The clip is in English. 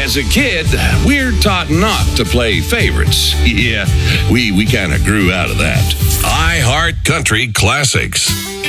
As a kid, we're taught not to play favorites. Yeah, we kind of grew out of that. iHeart Country Classics.